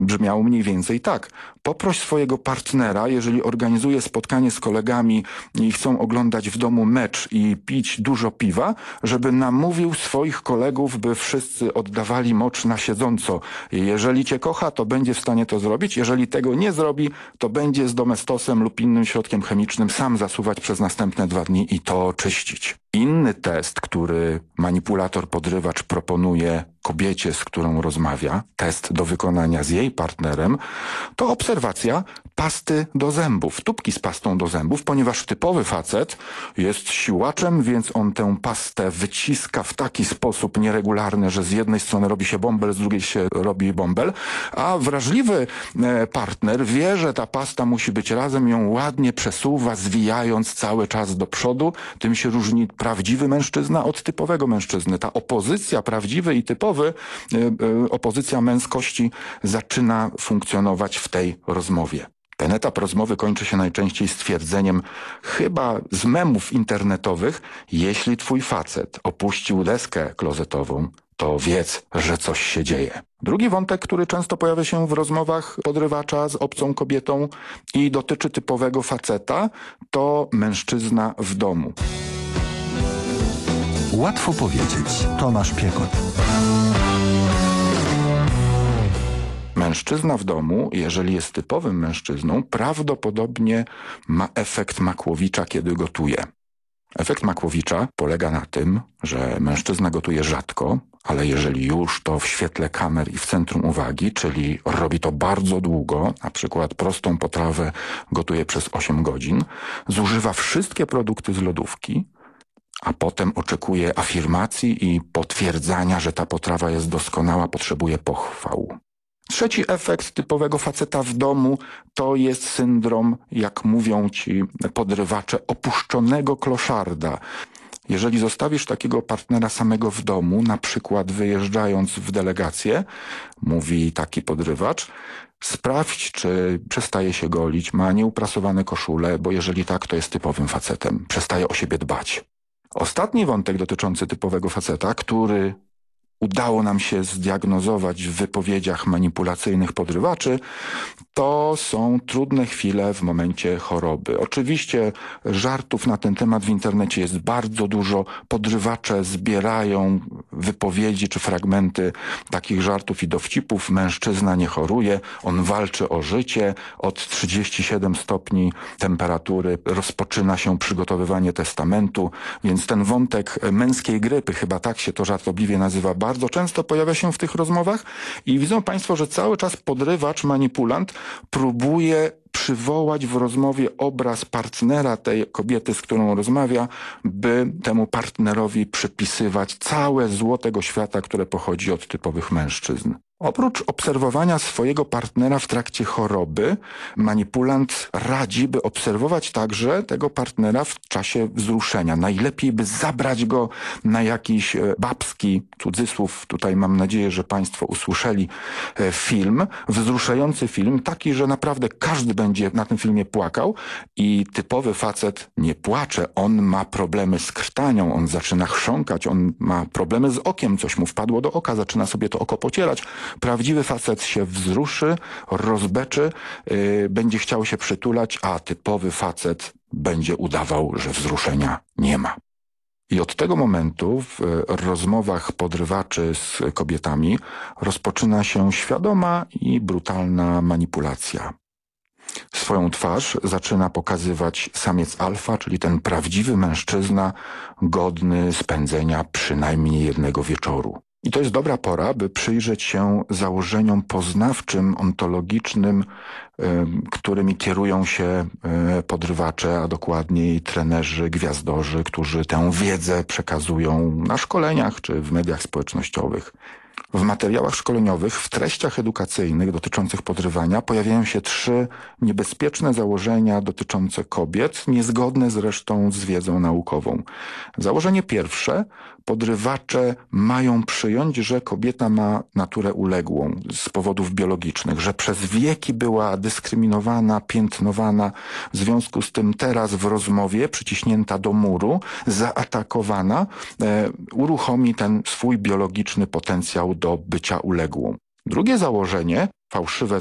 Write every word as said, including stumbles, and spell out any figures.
brzmiało mniej więcej tak. Poproś swojego partnera, jeżeli organizuje spotkanie z kolegami i chcą oglądać w domu mecz i pić dużo piwa, żeby namówił swoich kolegów, by wszyscy oddawali mocz na siedząco. Jeżeli cię kocha, to będzie w stanie to zrobić. Jeżeli tego nie zrobi, to będzie z domestosem lub innym środkiem chemicznym sam zasuwać przez następne dwa dni i to czyścić. Inny test, który manipulator, podrywacz proponuje kobiecie, z którą rozmawia, test do wykonania z jej partnerem, to obserwacja pasty do zębów, tubki z pastą do zębów, ponieważ typowy facet jest siłaczem, więc on tę pastę wyciska w taki sposób nieregularny, że z jednej strony robi się bąbel, z drugiej się robi bąbel, a wrażliwy partner wie, że ta pasta musi być razem, ją ładnie przesuwa, zwijając cały czas do przodu. Tym się różni prawdziwy mężczyzna od typowego mężczyzny. Ta opozycja, prawdziwy i typowy, opozycja męskości zaczyna funkcjonować w tej rozmowie. Ten etap rozmowy kończy się najczęściej stwierdzeniem, chyba z memów internetowych, jeśli twój facet opuścił deskę klozetową, to wiedz, że coś się dzieje. Drugi wątek, który często pojawia się w rozmowach podrywacza z obcą kobietą i dotyczy typowego faceta, to mężczyzna w domu. Łatwo powiedzieć. Tomasz Piekot. Mężczyzna w domu, jeżeli jest typowym mężczyzną, prawdopodobnie ma efekt Makłowicza, kiedy gotuje. Efekt Makłowicza polega na tym, że mężczyzna gotuje rzadko, ale jeżeli już, to w świetle kamer i w centrum uwagi, czyli robi to bardzo długo, na przykład prostą potrawę gotuje przez osiem godzin, zużywa wszystkie produkty z lodówki, a potem oczekuje afirmacji i potwierdzania, że ta potrawa jest doskonała, potrzebuje pochwał. Trzeci efekt typowego faceta w domu to jest syndrom, jak mówią ci podrywacze, opuszczonego kloszarda. Jeżeli zostawisz takiego partnera samego w domu, na przykład wyjeżdżając w delegację, mówi taki podrywacz, sprawdź, czy przestaje się golić, ma nieuprasowane koszule, bo jeżeli tak, to jest typowym facetem, przestaje o siebie dbać. Ostatni wątek dotyczący typowego faceta, który udało nam się zdiagnozować w wypowiedziach manipulacyjnych podrywaczy, to są trudne chwile w momencie choroby. Oczywiście żartów na ten temat w internecie jest bardzo dużo. Podrywacze zbierają wypowiedzi czy fragmenty takich żartów i dowcipów. Mężczyzna nie choruje, on walczy o życie. Od trzydziestu siedmiu stopni temperatury rozpoczyna się przygotowywanie testamentu, więc ten wątek męskiej grypy, chyba tak się to żartobliwie nazywa, bardzo często pojawia się w tych rozmowach i widzą państwo, że cały czas podrywacz, manipulant próbuje przywołać w rozmowie obraz partnera tej kobiety, z którą rozmawia, by temu partnerowi przypisywać całe zło tego świata, które pochodzi od typowych mężczyzn. Oprócz obserwowania swojego partnera w trakcie choroby, manipulant radzi, by obserwować także tego partnera w czasie wzruszenia. Najlepiej, by zabrać go na jakiś babski, cudzysłów, tutaj mam nadzieję, że państwo usłyszeli, film, wzruszający film, taki, że naprawdę każdy będzie na tym filmie płakał i typowy facet nie płacze, on ma problemy z krtanią, on zaczyna chrząkać, on ma problemy z okiem, coś mu wpadło do oka, zaczyna sobie to oko pocierać. Prawdziwy facet się wzruszy, rozbeczy, yy, będzie chciał się przytulać, a typowy facet będzie udawał, że wzruszenia nie ma. I od tego momentu w rozmowach podrywaczy z kobietami rozpoczyna się świadoma i brutalna manipulacja. Swoją twarz zaczyna pokazywać samiec alfa, czyli ten prawdziwy mężczyzna godny spędzenia przynajmniej jednego wieczoru. I to jest dobra pora, by przyjrzeć się założeniom poznawczym, ontologicznym, y, którymi kierują się y, podrywacze, a dokładniej trenerzy, gwiazdorzy, którzy tę wiedzę przekazują na szkoleniach czy w mediach społecznościowych. W materiałach szkoleniowych, w treściach edukacyjnych dotyczących podrywania pojawiają się trzy niebezpieczne założenia dotyczące kobiet, niezgodne zresztą z wiedzą naukową. Założenie pierwsze: podrywacze mają przyjąć, że kobieta ma naturę uległą z powodów biologicznych, że przez wieki była dyskryminowana, piętnowana, w związku z tym teraz w rozmowie, przyciśnięta do muru, zaatakowana, e, uruchomi ten swój biologiczny potencjał do bycia uległą. Drugie założenie fałszywe